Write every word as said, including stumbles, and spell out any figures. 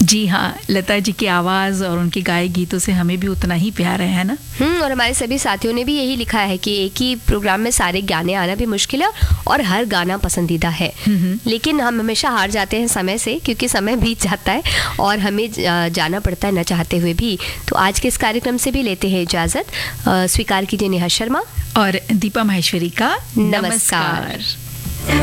जी हाँ, लता जी की आवाज़ और उनके गाए गीतों से हमें भी उतना ही प्यार है, है ना? हम्म और हमारे सभी साथियों ने भी यही लिखा है कि एक ही प्रोग्राम में सारे गाने आना भी मुश्किल है और हर गाना पसंदीदा है, लेकिन हम हमेशा हार जाते हैं समय से, क्योंकि समय बीत जाता है और हमें जाना पड़ता है न चाहते हुए भी। तो आज के इस कार्यक्रम से भी लेते हैं इजाज़त। स्वीकार कीजिए नेहा शर्मा और दीपा माहेश्वरी का नमस्कार।